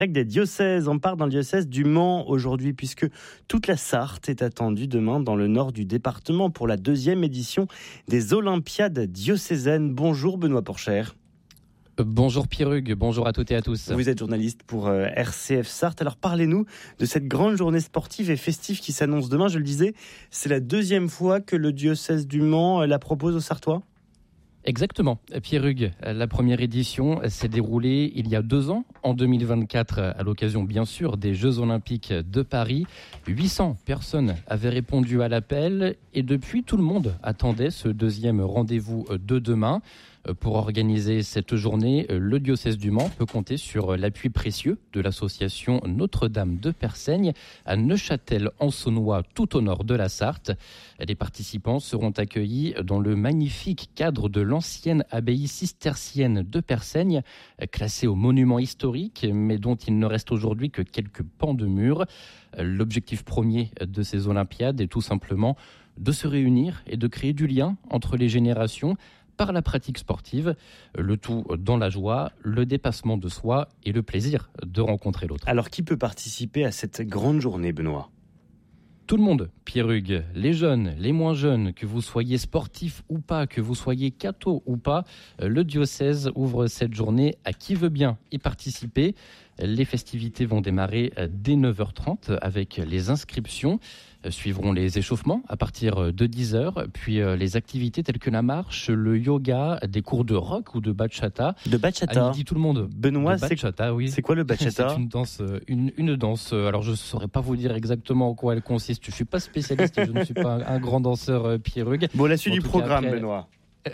Des diocèses, on part dans le diocèse du Mans aujourd'hui puisque toute la Sarthe est attendue demain dans le nord du département pour la 2e édition des Olympiades diocésaines. Bonjour Benoît Porcher. Bonjour Pierre Hugues, bonjour à toutes et à tous. Vous êtes journaliste pour RCF Sarthe. Alors parlez-nous de cette grande journée sportive et festive qui s'annonce demain. Je le disais, c'est la 2e fois que le diocèse du Mans la propose aux Sartois. Exactement. Pierre Hugues, la première édition s'est déroulée il y a 2 ans, en 2024, à l'occasion bien sûr des Jeux Olympiques de Paris. 800 personnes avaient répondu à l'appel et depuis tout le monde attendait ce 2e rendez-vous de demain. Pour organiser cette journée, le diocèse du Mans peut compter sur l'appui précieux de l'association Notre-Dame de Persaigne à Neufchâtel-en-Saulnois, tout au nord de la Sarthe. Les participants seront accueillis dans le magnifique cadre de l'ancienne abbaye cistercienne de Persaigne, classée au monument historique, mais dont il ne reste aujourd'hui que quelques pans de murs. L'objectif premier de ces Olympiades est tout simplement de se réunir et de créer du lien entre les générations par la pratique sportive, le tout dans la joie, le dépassement de soi et le plaisir de rencontrer l'autre. Alors qui peut participer à cette grande journée, Benoît ? Tout le monde, Pierre Hugues, les jeunes, les moins jeunes, que vous soyez sportif ou pas, que vous soyez catho ou pas, le diocèse ouvre cette journée à qui veut bien y participer. Les festivités vont démarrer dès 9h30 avec les inscriptions. Suivront les échauffements à partir de 10h, puis les activités telles que la marche, le yoga, des cours de rock ou de bachata. De bachata. À midi, tout le monde. Benoît, de bachata, oui. C'est quoi le bachata ? C'est une danse. Alors je ne saurais pas vous dire exactement en quoi elle consiste. Je ne suis pas spécialiste et je ne suis pas un grand danseur, Pierre Hugues. Bon, la suite du programme, Benoît.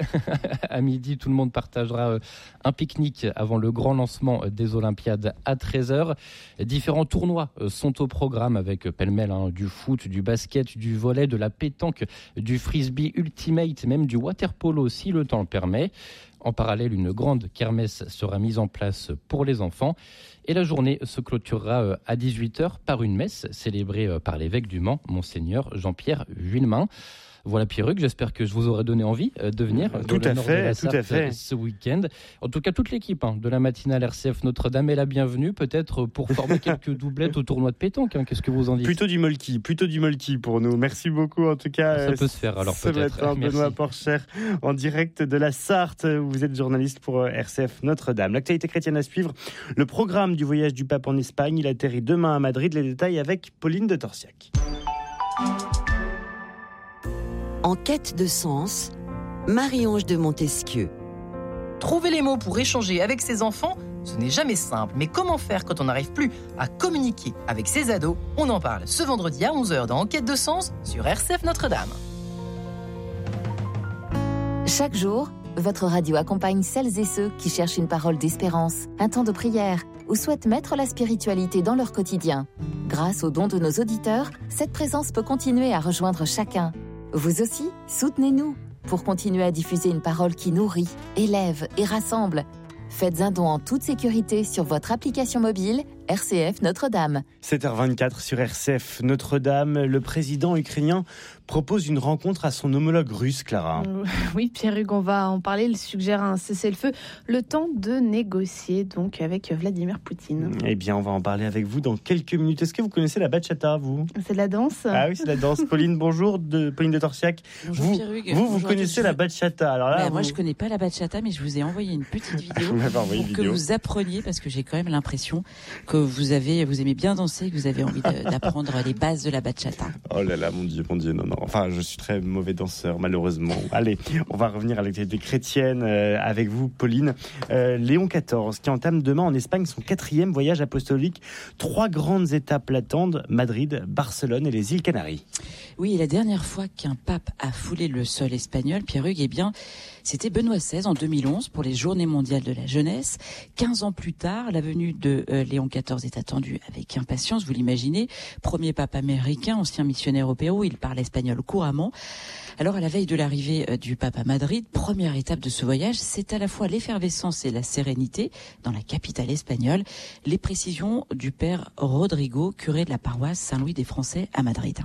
À midi, tout le monde partagera un pique-nique avant le grand lancement des Olympiades à 13h. Différents tournois sont au programme avec pêle-mêle du foot, du basket, du volley, de la pétanque, du frisbee ultimate, même du water-polo si le temps le permet. En parallèle, une grande kermesse sera mise en place pour les enfants. Et la journée se clôturera à 18h par une messe célébrée par l'évêque du Mans, Monseigneur Jean-Pierre Vuillemin. Voilà Pierre Hugues, j'espère que je vous aurai donné envie de venir tout à fait ce week-end. En tout cas, toute l'équipe de la matinale RCF Notre-Dame est la bienvenue, peut-être pour former quelques doublettes au tournoi de pétanque. Qu'est-ce que vous en dites ? Plutôt du molki pour nous. Merci beaucoup en tout cas. Ça peut se faire alors peut-être. Matin, Benoît Porcher en direct de la Sarthe. Vous êtes journaliste pour RCF Notre-Dame. L'actualité chrétienne à suivre, le programme du voyage du pape en Espagne. Il atterrit demain à Madrid. Les détails avec Pauline de Torsiac. En quête de sens, Marie-Ange de Montesquieu. Trouver les mots pour échanger avec ses enfants, ce n'est jamais simple. Mais comment faire quand on n'arrive plus à communiquer avec ses ados ? On en parle ce vendredi à 11h dans Enquête de sens sur RCF Notre-Dame. Chaque jour, votre radio accompagne celles et ceux qui cherchent une parole d'espérance, un temps de prière ou souhaitent mettre la spiritualité dans leur quotidien. Grâce aux dons de nos auditeurs, cette présence peut continuer à rejoindre chacun. Vous aussi, soutenez-nous pour continuer à diffuser une parole qui nourrit, élève et rassemble. Faites un don en toute sécurité sur votre application mobile RCF Notre-Dame. 7h24 sur RCF Notre-Dame. Le président ukrainien propose une rencontre à son homologue russe, Clara. Oui, Pierre-Hugues, on va en parler. Il suggère un cessez-le-feu. Le temps de négocier donc avec Vladimir Poutine. Eh bien, on va en parler avec vous dans quelques minutes. Est-ce que vous connaissez la bachata, vous ? C'est de la danse ? Ah oui, c'est de la danse. Pauline, bonjour, Pauline de Torsiac. Bonjour Pierre-Hugues. Vous connaissez la bachata. Alors là, moi, je connais pas la bachata, mais je vous ai envoyé une petite vidéo pour que vous appreniez, parce que j'ai quand même l'impression que vous aimez bien danser, que vous avez envie d'apprendre les bases de la bachata. Oh là là, mon Dieu, non. Enfin, je suis très mauvais danseur, malheureusement. Allez, on va revenir à l'actualité chrétienne avec vous, Pauline. Léon XIV, qui entame demain en Espagne son 4e voyage apostolique. 3 grandes étapes l'attendent, Madrid, Barcelone et les îles Canaries. Oui, et la dernière fois qu'un pape a foulé le sol espagnol, Pierre-Hugues, eh bien, c'était Benoît XVI en 2011 pour les Journées mondiales de la jeunesse. 15 ans plus tard, la venue de Léon XIV est attendue avec impatience, vous l'imaginez. Premier pape américain, ancien missionnaire au Pérou, il parle espagnol couramment. Alors, à la veille de l'arrivée du pape à Madrid, première étape de ce voyage, c'est à la fois l'effervescence et la sérénité dans la capitale espagnole. Les précisions du père Rodrigo, curé de la paroisse Saint-Louis des Français à Madrid.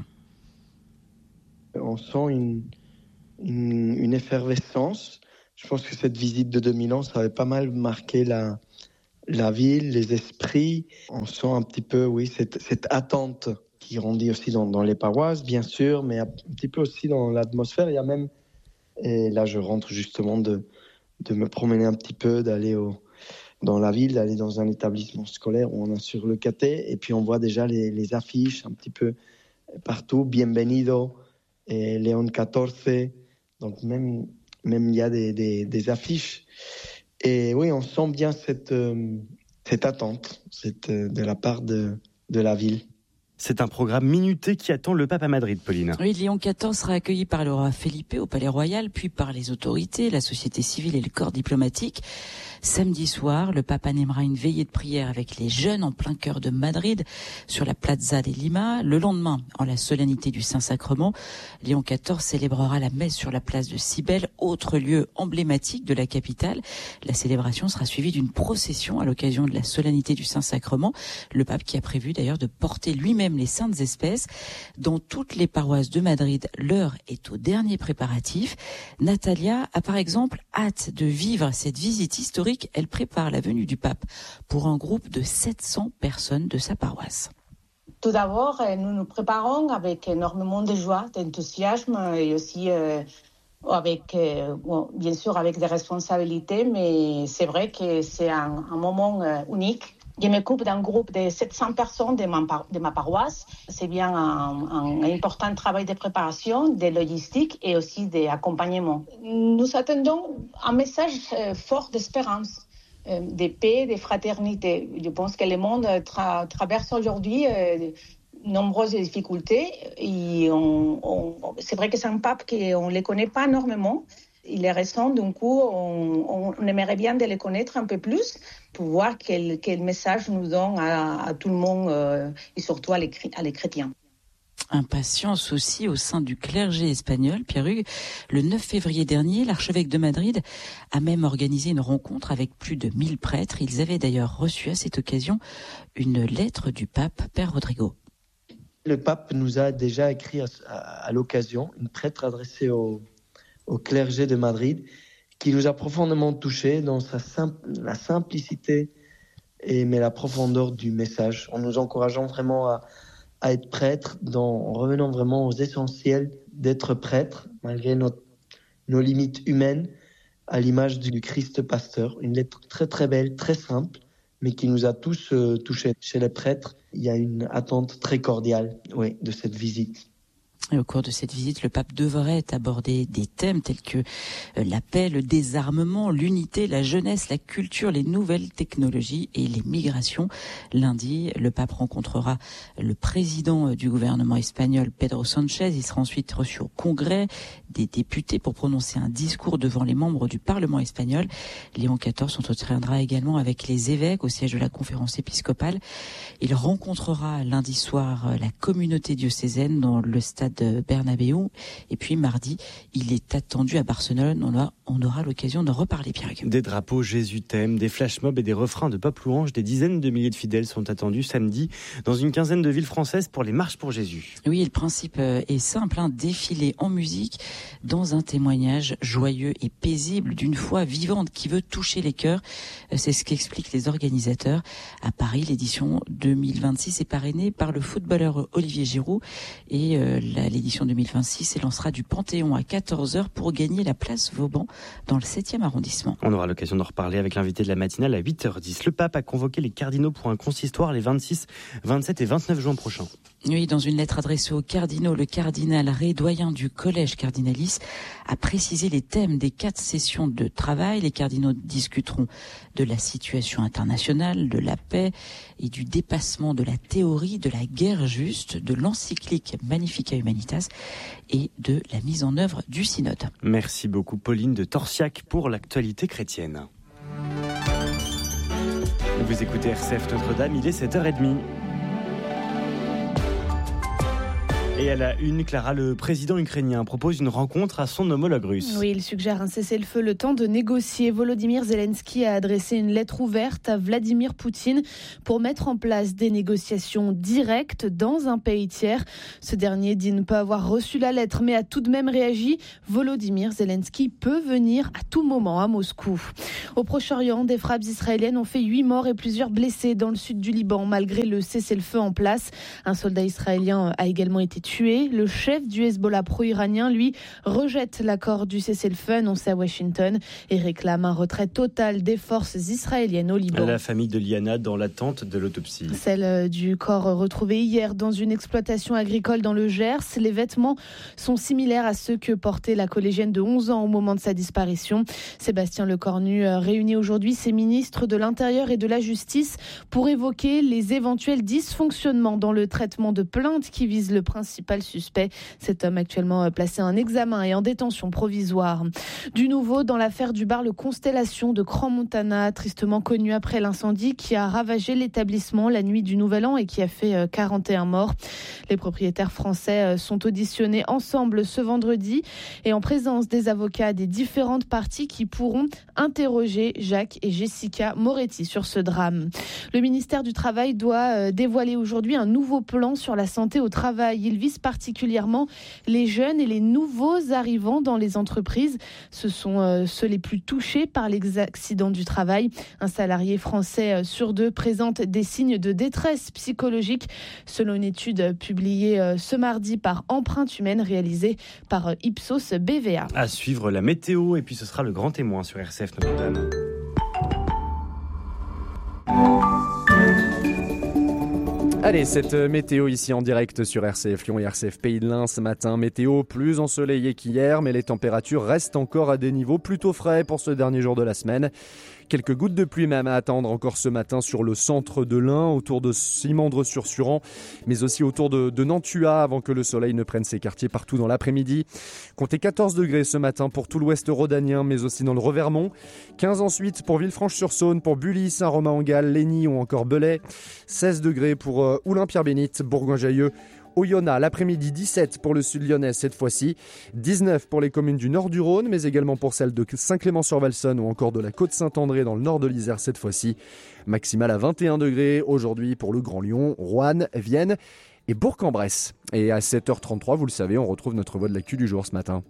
On sent une effervescence. Je pense que cette visite de 2000 ans, ça avait pas mal marqué la ville, les esprits. On sent un petit peu, cette attente qui grandit aussi dans les paroisses, bien sûr, mais un petit peu aussi dans l'atmosphère. Il y a même, et là je rentre justement de me promener un petit peu, d'aller dans la ville, d'aller dans un établissement scolaire où on assure le caté, et puis on voit déjà les affiches un petit peu partout, Bienvenido, et Léon XIV, donc même il y a des affiches. Et oui, on sent bien cette attente de la part de la ville. C'est un programme minuté qui attend le pape à Madrid, Pauline. Oui, Léon XIV sera accueilli par le roi Felipe au Palais Royal, puis par les autorités, la société civile et le corps diplomatique. Samedi soir, le pape animera une veillée de prière avec les jeunes en plein cœur de Madrid, sur la Plaza de Lima. Le lendemain, en la solennité du Saint-Sacrement, Léon XIV célébrera la messe sur la place de Cybèle, autre lieu emblématique de la capitale. La célébration sera suivie d'une procession à l'occasion de la solennité du Saint-Sacrement. Le pape qui a prévu d'ailleurs de porter lui-même les saintes espèces. Dans toutes les paroisses de Madrid, l'heure est au dernier préparatif. Natalia a par exemple hâte de vivre cette visite historique. Elle prépare la venue du pape pour un groupe de 700 personnes de sa paroisse. Tout d'abord, nous nous préparons avec énormément de joie, d'enthousiasme et aussi bien sûr avec des responsabilités, mais c'est vrai que c'est un moment unique. Je m'occupe d'un groupe de 700 personnes de ma paroisse. C'est bien un important travail de préparation, de logistique et aussi d'accompagnement. Nous attendons un message fort d'espérance, de paix, de fraternité. Je pense que le monde traverse aujourd'hui nombreuses difficultés. Et c'est vrai que c'est un pape qu'on ne les connaît pas énormément. Il est récent, du coup, on aimerait bien de les connaître un peu plus pour voir quel message nous donne à tout le monde et surtout à les chrétiens. Impatience aussi au sein du clergé espagnol, Pierre Hugues. Le 9 février dernier, l'archevêque de Madrid a même organisé une rencontre avec plus de 1000 prêtres. Ils avaient d'ailleurs reçu à cette occasion une lettre du pape, Père Rodrigo. Le pape nous a déjà écrit à l'occasion une lettre adressée au clergé de Madrid, qui nous a profondément touchés dans la simplicité mais la profondeur du message, en nous encourageant vraiment à être prêtre, en revenant vraiment aux essentiels d'être prêtre, malgré nos limites humaines, à l'image du Christ pasteur. Une lettre très très belle, très simple, mais qui nous a tous touchés. Chez les prêtres, il y a une attente très cordiale de cette visite. Et au cours de cette visite, le pape devrait aborder des thèmes tels que la paix, le désarmement, l'unité, la jeunesse, la culture, les nouvelles technologies et les migrations. Lundi, le pape rencontrera le président du gouvernement espagnol, Pedro Sánchez. Il sera ensuite reçu au Congrès des députés pour prononcer un discours devant les membres du Parlement espagnol. Léon XIV s'entretiendra également avec les évêques au siège de la conférence épiscopale. Il rencontrera lundi soir la communauté diocésaine dans le stade Bernabéu. Et puis mardi, il est attendu à Barcelone. On aura l'occasion d'en reparler, Pierre. Des drapeaux Jésus t'aime, des flashmobs et des refrains de pop louange. Des dizaines de milliers de fidèles sont attendus samedi dans une quinzaine de villes françaises pour les marches pour Jésus. Oui, le principe est simple, défiler en musique dans un témoignage joyeux et paisible d'une foi vivante qui veut toucher les cœurs. C'est ce qu'expliquent les organisateurs. À Paris, l'édition 2026 est parrainée par le footballeur Olivier Giroud et l'édition 2026 s'élancera du Panthéon à 14h pour gagner la place Vauban dans le 7e arrondissement. On aura l'occasion d'en reparler avec l'invité de la matinale à 8h10. Le pape a convoqué les cardinaux pour un consistoire les 26, 27 et 29 juin prochains. Oui, dans une lettre adressée aux cardinaux, le cardinal Ré, doyen du collège Cardinalis, a précisé les thèmes des 4 sessions de travail. Les cardinaux discuteront de la situation internationale, de la paix et du dépassement de la théorie de la guerre juste, de l'encyclique Magnificat Humanitas et de la mise en œuvre du synode. Merci beaucoup Pauline de Torsiac pour l'actualité chrétienne. Vous écoutez RCF Notre-Dame, il est 7h30. Et à la une, Clara, le président ukrainien propose une rencontre à son homologue russe. Oui, il suggère un cessez-le-feu le temps de négocier. Volodymyr Zelensky a adressé une lettre ouverte à Vladimir Poutine pour mettre en place des négociations directes dans un pays tiers. Ce dernier dit ne pas avoir reçu la lettre, mais a tout de même réagi. Volodymyr Zelensky peut venir à tout moment à Moscou. Au Proche-Orient, des frappes israéliennes ont fait 8 morts et plusieurs blessés dans le sud du Liban, malgré le cessez-le-feu en place. Un soldat israélien a également été tué. Le chef du Hezbollah pro-iranien, lui, rejette l'accord du cessez-le-feu annoncé à Washington et réclame un retrait total des forces israéliennes au Liban. La famille de Liana dans l'attente de l'autopsie. Celle du corps retrouvé hier dans une exploitation agricole dans le Gers. Les vêtements sont similaires à ceux que portait la collégienne de 11 ans au moment de sa disparition. Sébastien Lecornu réunit aujourd'hui ses ministres de l'Intérieur et de la Justice pour évoquer les éventuels dysfonctionnements dans le traitement de plaintes qui visent le principal suspect. Cet homme actuellement placé en examen et en détention provisoire. Du nouveau dans l'affaire du bar Le Constellation de Crans-Montana, tristement connu après l'incendie qui a ravagé l'établissement la nuit du Nouvel An et qui a fait 41 morts. Les propriétaires français sont auditionnés ensemble ce vendredi et en présence des avocats des différentes parties qui pourront interroger Jacques et Jessica Moretti sur ce drame. Le ministère du Travail doit dévoiler aujourd'hui un nouveau plan sur la santé au travail. Il vise particulièrement les jeunes et les nouveaux arrivants dans les entreprises. Ce sont ceux les plus touchés par les accidents du travail. Un salarié français sur 2 présente des signes de détresse psychologique, selon une étude publiée ce mardi par Empreinte Humaine réalisée par Ipsos BVA. À suivre la météo et puis ce sera le grand témoin sur RCF Notre-Dame. Allez, cette météo ici en direct sur RCF Lyon et RCF Pays de l'Ain ce matin. Météo plus ensoleillée qu'hier, mais les températures restent encore à des niveaux plutôt frais pour ce dernier jour de la semaine. Quelques gouttes de pluie même à attendre encore ce matin sur le centre de l'Ain, autour de Simandre-sur-Suran, mais aussi autour de Nantua avant que le soleil ne prenne ses quartiers partout dans l'après-midi. Comptez 14 degrés ce matin pour tout l'ouest rhodanien, mais aussi dans le Revermont. 15 ensuite pour Villefranche-sur-Saône, pour Bully, Saint-Romain-en-Galles, Lény ou encore Belay. 16 degrés pour Oulin-Pierre-Bénite, Bourgoin-Jallieu. Oyonnax, l'après-midi 17 pour le sud lyonnais cette fois-ci, 19 pour les communes du nord du Rhône, mais également pour celles de Saint-Clément-sur-Valsonne ou encore de la Côte-Saint-André dans le nord de l'Isère cette fois-ci. Maximal à 21 degrés aujourd'hui pour le Grand Lyon, Roanne, Vienne et Bourg-en-Bresse. Et à 7h33, vous le savez, on retrouve notre voix de l'actu du jour ce matin.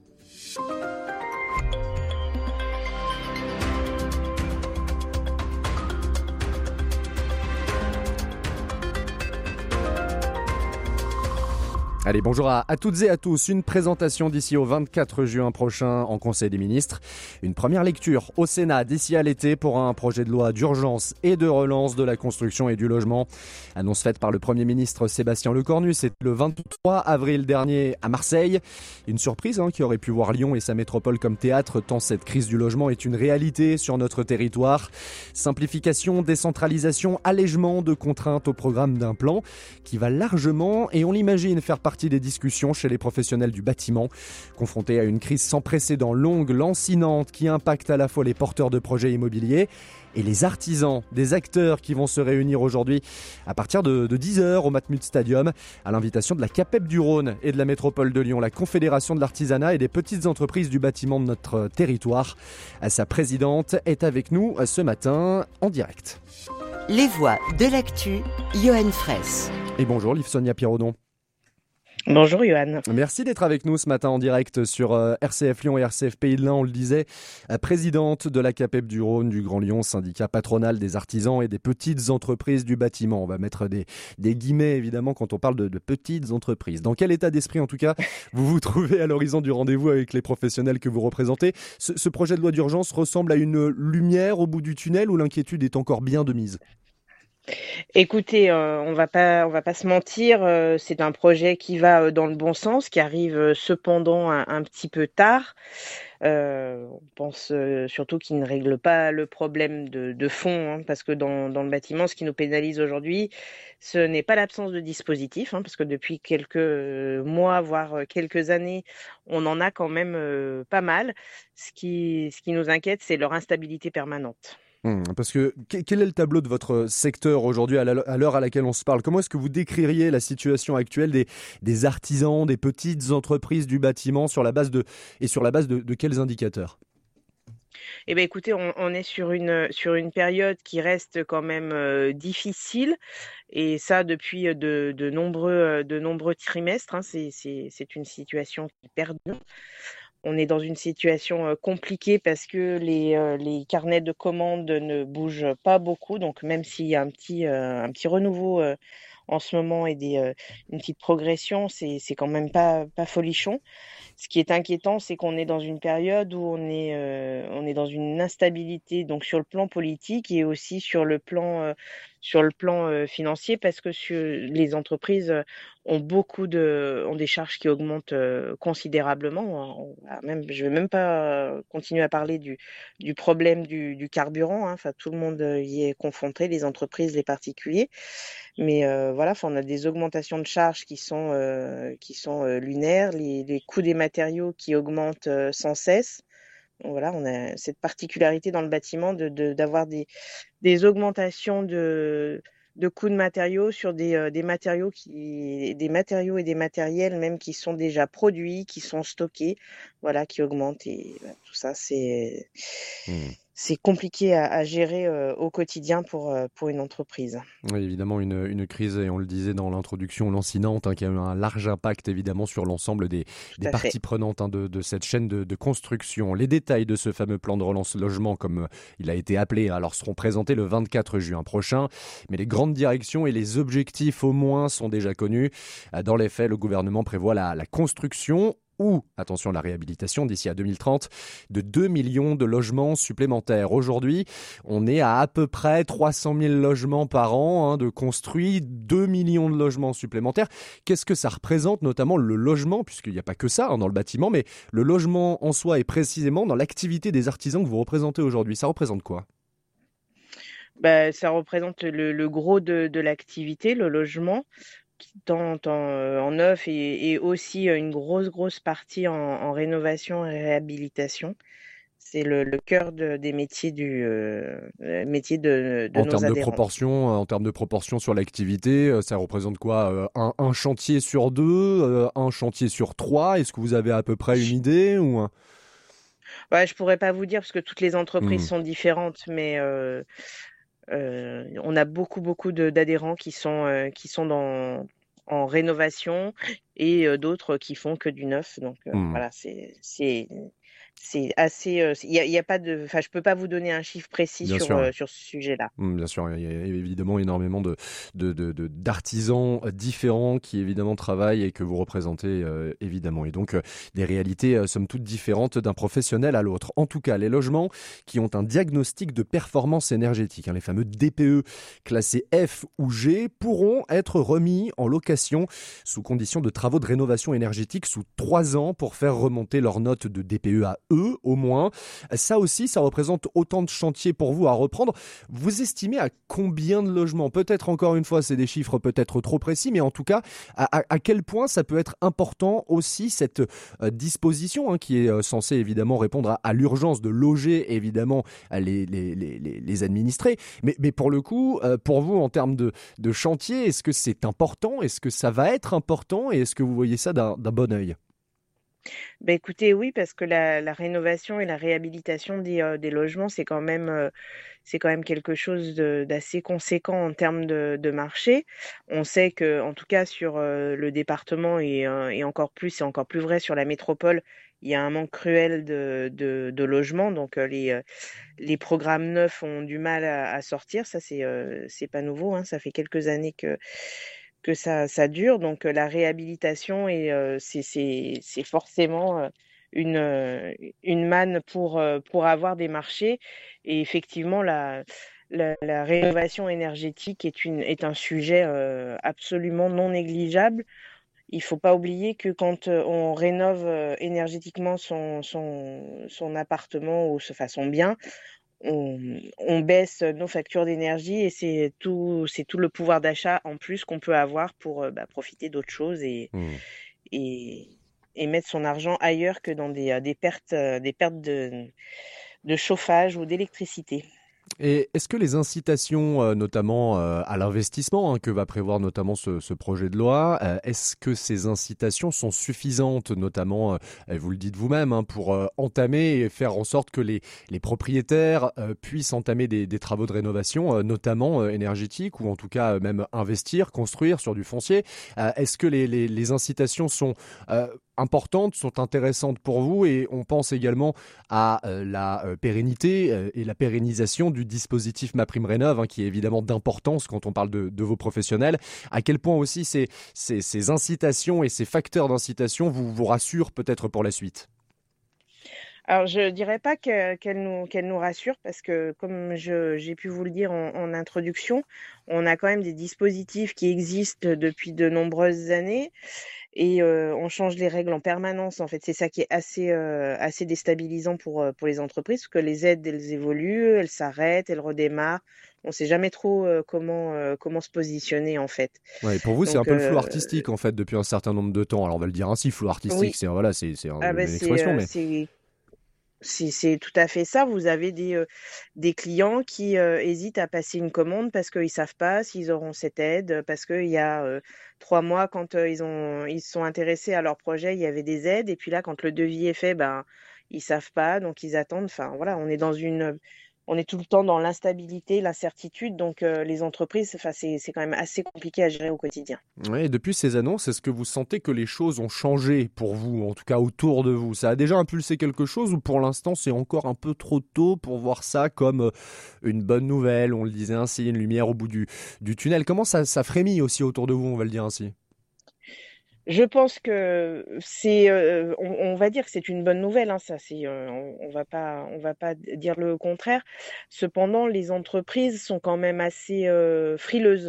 Allez, bonjour à toutes et à tous. Une présentation d'ici au 24 juin prochain en Conseil des ministres. Une première lecture au Sénat d'ici à l'été pour un projet de loi d'urgence et de relance de la construction et du logement. Annonce faite par le Premier ministre Sébastien Lecornu, c'était le 23 avril dernier à Marseille. Une surprise qui aurait pu voir Lyon et sa métropole comme théâtre, tant cette crise du logement est une réalité sur notre territoire. Simplification, décentralisation, allègement de contraintes au programme d'un plan qui va largement, et on l'imagine, faire partie des discussions chez les professionnels du bâtiment, confrontés à une crise sans précédent, longue, lancinante, qui impacte à la fois les porteurs de projets immobiliers et les artisans, des acteurs qui vont se réunir aujourd'hui à partir de 10h au Matmut Stadium, à l'invitation de la CAPEB du Rhône et de la métropole de Lyon, la Confédération de l'artisanat et des petites entreprises du bâtiment de notre territoire. Sa présidente est avec nous ce matin en direct. Les voix de l'actu, Johan Fraisse. Et bonjour Livsonia Pirodon. Bonjour Johan. Merci d'être avec nous ce matin en direct sur RCF Lyon et RCF Pays de l'Ain, on le disait, présidente de la CAPEB du Rhône, du Grand Lyon, syndicat patronal des artisans et des petites entreprises du bâtiment. On va mettre des guillemets évidemment quand on parle de petites entreprises. Dans quel état d'esprit en tout cas vous vous trouvez à l'horizon du rendez-vous avec les professionnels que vous représentez? Ce projet de loi d'urgence ressemble à une lumière au bout du tunnel ou l'inquiétude est encore bien de mise? Écoutez, on va pas se mentir, c'est un projet qui va dans le bon sens, qui arrive cependant un petit peu tard. On pense surtout qu'il ne règle pas le problème de fond, parce que dans le bâtiment, ce qui nous pénalise aujourd'hui, ce n'est pas l'absence de dispositifs, parce que depuis quelques mois, voire quelques années, on en a quand même pas mal. Ce qui nous inquiète, c'est leur instabilité permanente. Parce que quel est le tableau de votre secteur aujourd'hui à l'heure à laquelle on se parle? Comment est-ce que vous décririez la situation actuelle des artisans, des petites entreprises du bâtiment sur la base de quels indicateurs? Eh bien, écoutez, on est sur une période qui reste quand même difficile, et ça depuis de nombreux trimestres, hein. C'est une situation qui perdure. On est dans une situation compliquée parce que les carnets de commandes ne bougent pas beaucoup. Donc, même s'il y a un petit renouveau en ce moment et une petite progression, c'est quand même pas folichon. Ce qui est inquiétant, c'est qu'on est dans une période où on est dans une instabilité, donc sur le plan politique et aussi sur le plan financier, parce que les entreprises ont des charges qui augmentent considérablement. Je vais même pas continuer à parler du problème du carburant, hein. Enfin, tout le monde y est confronté, les entreprises, les particuliers. Mais voilà, on a des augmentations de charges qui sont lunaires, les coûts des matériaux qui augmentent sans cesse. Donc voilà, on a cette particularité dans le bâtiment d'avoir des augmentations de coûts de matériaux sur des matériaux et des matériels même qui sont déjà produits, qui sont stockés, voilà, qui augmentent, et tout ça c'est compliqué à gérer au quotidien pour une entreprise. Oui, évidemment, une crise, et on le disait dans l'introduction lancinante, qui a eu un large impact évidemment sur l'ensemble des parties prenantes de cette chaîne de construction. Les détails de ce fameux plan de relance logement, comme il a été appelé, alors seront présentés le 24 juin prochain. Mais les grandes directions et les objectifs au moins sont déjà connus. Dans les faits, le gouvernement prévoit la construction ou, attention, la réhabilitation d'ici à 2030 de 2 millions de logements supplémentaires. Aujourd'hui, on est à peu près 300 000 logements par an de construits, 2 millions de logements supplémentaires. Qu'est-ce que ça représente, notamment le logement, puisqu'il n'y a pas que ça dans le bâtiment, mais le logement en soi et précisément dans l'activité des artisans que vous représentez aujourd'hui, ça représente quoi ? Ça représente le gros de l'activité, le logement, tant en neuf et aussi une grosse partie en rénovation et réhabilitation. C'est le cœur des métiers métier de nos adhérents. En termes de proportion sur l'activité, ça représente quoi ? Un chantier sur 2, un chantier sur 3 ? Est-ce que vous avez à peu près une idée ou... Je pourrais pas vous dire parce que toutes les entreprises sont différentes, mais on a beaucoup d'adhérents qui sont en rénovation et d'autres qui font que du neuf. Donc voilà, c'est assez. Il y a pas de. Enfin, je peux pas vous donner un chiffre précis sur ce sujet-là. Bien sûr, il y a évidemment énormément d'artisans différents qui évidemment travaillent et que vous représentez évidemment. Et donc des réalités somme toute différentes d'un professionnel à l'autre. En tout cas, les logements qui ont un diagnostic de performance énergétique, les fameux DPE classés F ou G, pourront être remis en location sous condition de travaux de rénovation énergétique sous 3 ans pour faire remonter leur note de DPE à E au moins. Ça aussi, ça représente autant de chantiers pour vous à reprendre. Vous estimez à combien de logements ? Peut-être encore une fois, c'est des chiffres peut-être trop précis, mais en tout cas, à quel point ça peut être important aussi cette disposition qui est censée évidemment répondre à l'urgence de loger évidemment les administrés. Mais pour le coup, pour vous en termes de chantier, est-ce que c'est important ? Est-ce que ça va être important ? Et est-ce que vous voyez ça d'un bon œil ? Écoutez, oui, parce que la rénovation et la réhabilitation des logements, c'est quand même quelque chose d'assez conséquent en termes de marché. On sait que, en tout cas, sur le département et encore plus, c'est encore plus vrai sur la métropole, il y a un manque cruel de logements. Donc, les programmes neufs ont du mal à sortir. Ça, c'est pas nouveau, hein. Ça fait quelques années que ça dure. Donc la réhabilitation c'est forcément une manne pour avoir des marchés. Et effectivement, la rénovation énergétique est un sujet absolument non négligeable. Il faut pas oublier que quand on rénove énergétiquement son appartement ou son bien, on baisse nos factures d'énergie et c'est tout le pouvoir d'achat en plus qu'on peut avoir pour profiter d'autres choses et mettre son argent ailleurs que dans des pertes de chauffage ou d'électricité. Et est-ce que les incitations, notamment à l'investissement, que va prévoir notamment ce projet de loi, est-ce que ces incitations sont suffisantes, notamment, vous le dites vous-même, pour entamer et faire en sorte que les propriétaires puissent entamer des travaux de rénovation, notamment énergétiques, ou en tout cas même investir, construire sur du foncier? Est-ce que les incitations sont importantes, sont intéressantes pour vous, et on pense également à la pérennité et la pérennisation du dispositif MaPrimeRénov', qui est évidemment d'importance quand on parle de vos professionnels. À quel point aussi ces incitations et ces facteurs d'incitation vous rassurent peut-être pour la suite? Alors, je dirais pas qu'elle nous rassure, parce que, comme j'ai pu vous le dire en introduction, on a quand même des dispositifs qui existent depuis de nombreuses années. Et on change les règles en permanence. En fait, c'est ça qui est assez déstabilisant pour les entreprises, parce que les aides, elles évoluent, elles s'arrêtent, elles redémarrent. On ne sait jamais trop comment se positionner, en fait. Ouais, pour vous, c'est un peu le flou artistique, en fait, depuis un certain nombre de temps. Alors, on va le dire ainsi, flou artistique, oui. c'est une expression, mais... C'est tout à fait ça. Vous avez des clients qui hésitent à passer une commande parce qu'ils savent pas s'ils auront cette aide, parce qu'il y a 3 mois, quand ils se sont intéressés à leur projet, il y avait des aides, et puis là, quand le devis est fait, ils savent pas, donc ils attendent. Enfin voilà, on est tout le temps dans l'instabilité, l'incertitude, donc les entreprises, c'est quand même assez compliqué à gérer au quotidien. Oui, depuis ces annonces, est-ce que vous sentez que les choses ont changé pour vous, en tout cas autour de vous? Ça a déjà impulsé quelque chose, ou pour l'instant c'est encore un peu trop tôt pour voir ça comme une bonne nouvelle, on le disait ainsi, une lumière au bout du tunnel? Comment ça frémit aussi autour de vous, on va le dire ainsi? Je pense que on va dire que c'est une bonne nouvelle, ça, on va pas dire le contraire. Cependant, les entreprises sont quand même assez frileuses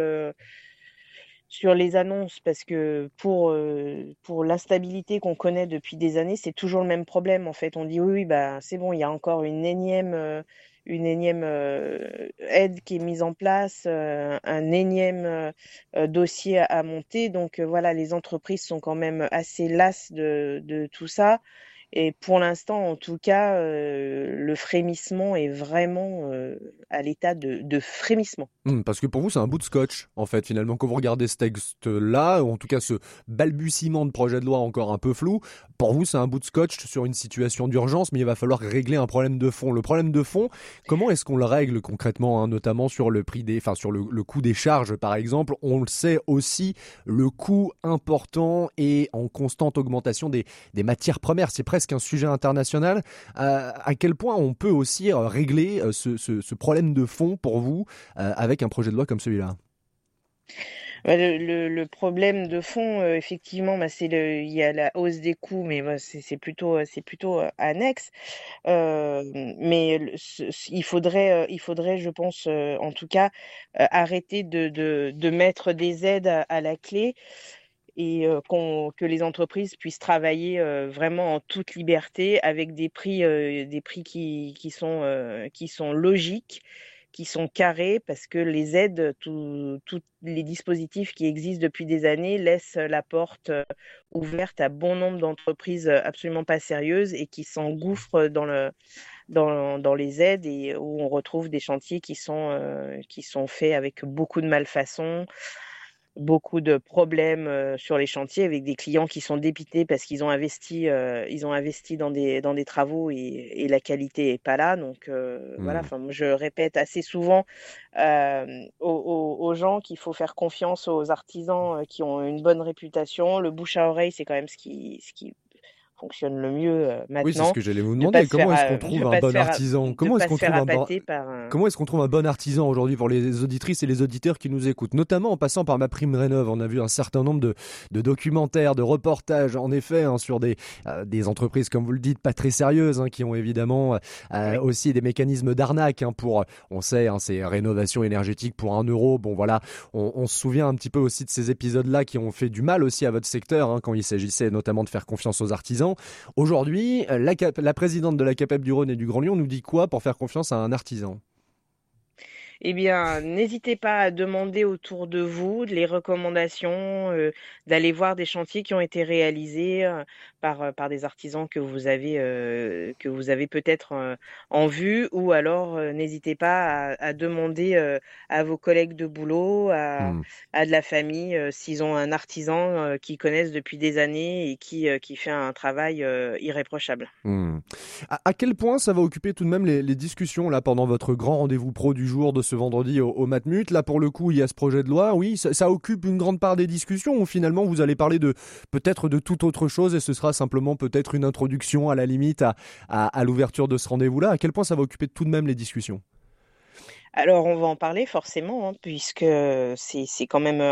sur les annonces, parce que pour l'instabilité qu'on connaît depuis des années, c'est toujours le même problème. En fait, on dit oui, c'est bon, il y a encore une énième aide qui est mise en place, un énième dossier à monter. Donc voilà, les entreprises sont quand même assez lasses de tout ça. Et pour l'instant, en tout cas, le frémissement est vraiment à l'état de frémissement. Parce que pour vous, c'est un bout de scotch, en fait, finalement, quand vous regardez ce texte-là, ou en tout cas ce balbutiement de projet de loi encore un peu flou, pour vous, c'est un bout de scotch sur une situation d'urgence, mais il va falloir régler un problème de fond. Le problème de fond, comment est-ce qu'on le règle concrètement, notamment sur le prix sur le coût des charges, par exemple? On le sait aussi, le coût important et en constante augmentation des matières premières, c'est presque un sujet international. À quel point on peut aussi régler ce problème de fond pour vous avec un projet de loi comme celui-là? Le problème de fond, effectivement, il y a la hausse des coûts, mais c'est plutôt annexe. Mais il faudrait, je pense, en tout cas, arrêter de mettre des aides à la clé, et que les entreprises puissent travailler vraiment en toute liberté, avec des prix qui sont logiques, qui sont carrés, parce que les aides, tous les dispositifs qui existent depuis des années laissent la porte ouverte à bon nombre d'entreprises absolument pas sérieuses, et qui s'engouffrent dans les aides, et où on retrouve des chantiers qui sont faits avec beaucoup de malfaçons, beaucoup de problèmes sur les chantiers, avec des clients qui sont dépités parce qu'ils ont investi dans des travaux, et la qualité est pas là. Donc voilà, je répète assez souvent aux gens qu'il faut faire confiance aux artisans qui ont une bonne réputation. Le bouche à oreille, c'est quand même ce qui fonctionne le mieux maintenant. Oui, c'est ce que j'allais vous demander. Comment est-ce qu'on trouve un bon artisan? Comment est-ce qu'on trouve un bon artisan aujourd'hui pour les auditrices et les auditeurs qui nous écoutent, notamment en passant par MaPrimeRénov'? On a vu un certain nombre de documentaires, de reportages, en effet, sur des entreprises, comme vous le dites, pas très sérieuses, qui ont évidemment aussi des mécanismes d'arnaque pour, on sait, ces rénovations énergétiques pour 1 euro. Bon voilà, on se souvient un petit peu aussi de ces épisodes-là qui ont fait du mal aussi à votre secteur, quand il s'agissait notamment de faire confiance aux artisans. Aujourd'hui, la présidente de la CAPEB du Rhône et du Grand Lyon nous dit quoi pour faire confiance à un artisan? Eh bien, n'hésitez pas à demander autour de vous les recommandations, d'aller voir des chantiers qui ont été réalisés par des artisans que vous avez peut-être en vue, ou alors n'hésitez pas à demander à vos collègues de boulot, à de la famille, s'ils ont un artisan qu'ils connaissent depuis des années et qui fait un travail irréprochable. À quel point ça va occuper tout de même les discussions là pendant votre grand rendez-vous pro du jour de ce vendredi au Matmut? Là, pour le coup, il y a ce projet de loi. Oui, ça occupe une grande part des discussions, ou finalement vous allez parler peut-être de toute autre chose et ce sera simplement peut-être une introduction à la limite à l'ouverture de ce rendez-vous-là. À quel point ça va occuper tout de même les discussions? Alors, on va en parler forcément, hein, puisque c'est quand même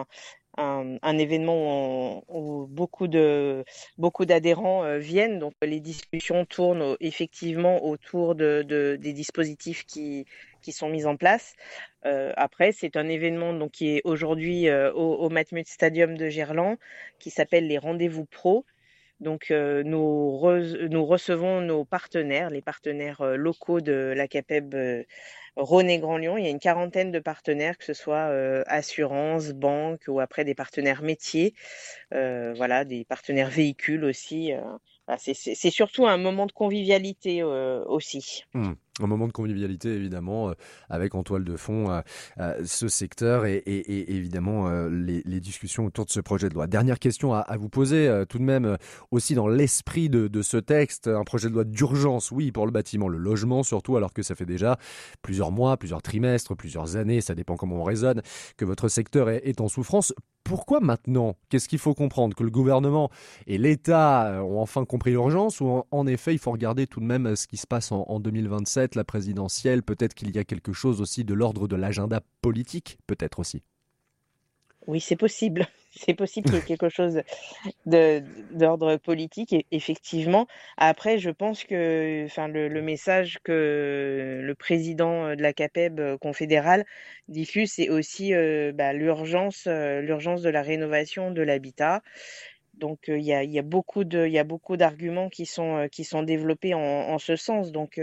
un événement où beaucoup d'adhérents viennent. Donc, les discussions tournent effectivement autour des dispositifs qui sont mis en place. Après, c'est un événement donc, qui est aujourd'hui au Matmut Stadium de Gerland, qui s'appelle les Rendez-vous Pro. Donc, nous recevons nos partenaires, les partenaires locaux de la CAPEB Rhône et Grand Lyon. Il y a une quarantaine de partenaires, que ce soit assurance, banque, ou après des partenaires métiers, des partenaires véhicules aussi. C'est surtout un moment de convivialité aussi. Un moment de convivialité, évidemment, avec en toile de fond ce secteur et évidemment les discussions autour de ce projet de loi. Dernière question à vous poser, tout de même, aussi dans l'esprit de ce texte, un projet de loi d'urgence, oui, pour le bâtiment, le logement surtout, alors que ça fait déjà plusieurs mois, plusieurs trimestres, plusieurs années, ça dépend comment on raisonne, que votre secteur est en souffrance. Pourquoi maintenant? Qu'est-ce qu'il faut comprendre? Que le gouvernement et l'État ont enfin compris l'urgence, ou en effet, il faut regarder tout de même ce qui se passe en 2027, la présidentielle, peut-être qu'il y a quelque chose aussi de l'ordre de l'agenda politique, peut-être aussi. Oui, c'est possible. C'est possible qu'il y ait quelque chose d'ordre politique, effectivement. Après, je pense que le message que le président de la CAPEB confédérale diffuse, c'est aussi l'urgence de la rénovation de l'habitat. Donc, il y a beaucoup d'arguments qui sont développés en ce sens. Donc,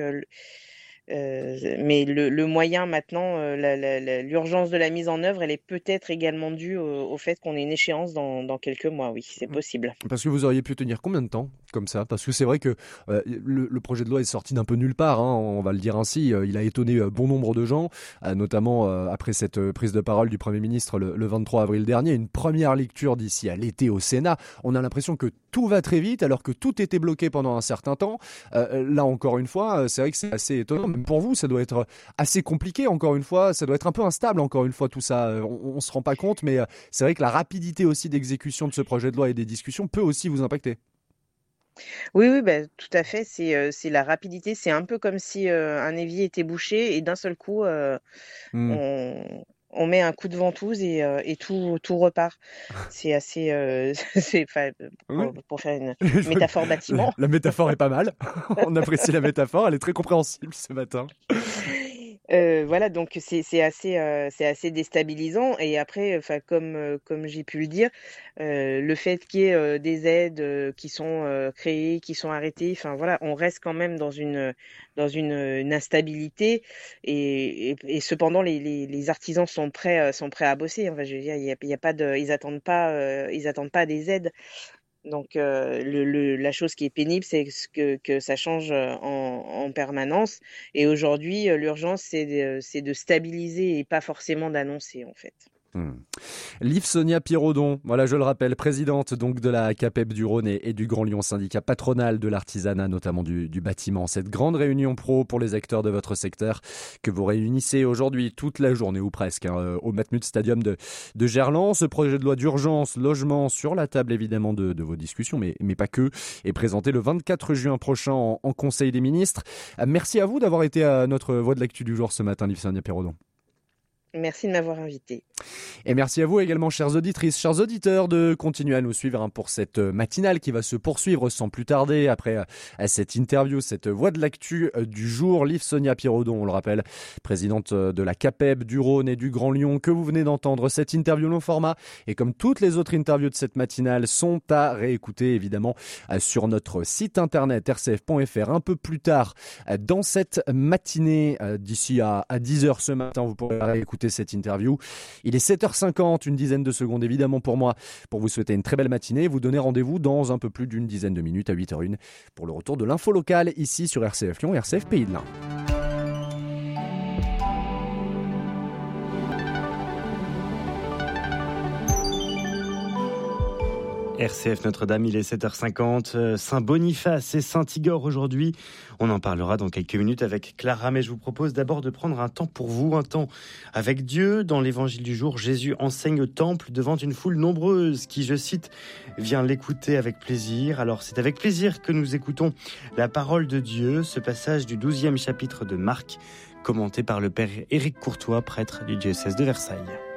mais le moyen maintenant, l'urgence de la mise en œuvre, elle est peut-être également due au fait qu'on ait une échéance dans quelques mois. Oui, c'est possible. Parce que vous auriez pu tenir combien de temps comme ça? Parce que c'est vrai que le projet de loi est sorti d'un peu nulle part, hein, on va le dire ainsi. Il a étonné bon nombre de gens, notamment après cette prise de parole du Premier ministre le 23 avril dernier. Une première lecture d'ici à l'été au Sénat. On a l'impression que tout va très vite alors que tout était bloqué pendant un certain temps. Là, encore une fois, c'est vrai que c'est assez étonnant. Même pour vous, ça doit être assez compliqué, encore une fois. Ça doit être un peu instable, encore une fois, tout ça. On ne se rend pas compte, mais c'est vrai que la rapidité aussi d'exécution de ce projet de loi et des discussions peut aussi vous impacter. Oui, tout à fait. C'est la rapidité. C'est un peu comme si un évier était bouché et d'un seul coup, on met un coup de ventouse et tout repart. C'est assez, pour faire une métaphore bâtiment. La métaphore est pas mal. On apprécie la métaphore. Elle est très compréhensible ce matin. Donc c'est assez déstabilisant. Et après, comme j'ai pu le dire, le fait qu'il y ait des aides qui sont créées, qui sont arrêtées, on reste quand même dans une instabilité. Et cependant, les artisans sont prêts à bosser. Enfin, je veux dire, il y a pas ils attendent pas des aides. Donc la chose qui est pénible, c'est que ça change en permanence. Et aujourd'hui, l'urgence, c'est de stabiliser et pas forcément d'annoncer, en fait. Liv-Sonia Pierrodon, voilà, je le rappelle, présidente donc de la CAPEB du Rhône et du Grand Lyon, syndicat patronal de l'artisanat, notamment du bâtiment. Cette grande réunion pro pour les acteurs de votre secteur que vous réunissez aujourd'hui toute la journée ou presque au Matmut Stadium de Gerland. Ce projet de loi d'urgence logement sur la table évidemment de vos discussions, mais pas que, est présenté le 24 juin prochain en Conseil des ministres. Merci à vous d'avoir été à notre voix de l'actu du jour ce matin, Liv-Sonia Pierrodon. Merci de m'avoir invité. Et merci à vous également, chères auditrices, chers auditeurs, de continuer à nous suivre pour cette matinale qui va se poursuivre sans plus tarder après cette interview, cette voix de l'actu du jour. Liv Sonia Pierrodon, on le rappelle, présidente de la CAPEB du Rhône et du Grand Lyon, que vous venez d'entendre. Cette interview long format et comme toutes les autres interviews de cette matinale sont à réécouter évidemment sur notre site internet rcf.fr un peu plus tard dans cette matinée. D'ici à 10h ce matin, vous pourrez réécouter cette interview. Il est 7h50, une dizaine de secondes évidemment pour moi, pour vous souhaiter une très belle matinée et vous donner rendez-vous dans un peu plus d'une dizaine de minutes à 8h01 pour le retour de l'info locale ici sur RCF Lyon et RCF Pays de l'Ain. RCF Notre-Dame, il est 7h50, Saint-Boniface et Saint-Igor aujourd'hui. On en parlera dans quelques minutes avec Clara, mais je vous propose d'abord de prendre un temps pour vous, un temps avec Dieu. Dans l'évangile du jour, Jésus enseigne au temple devant une foule nombreuse qui, je cite, vient l'écouter avec plaisir. Alors c'est avec plaisir que nous écoutons la parole de Dieu, ce passage du 12e chapitre de Marc, commenté par le père Éric Courtois, prêtre du diocèse de Versailles.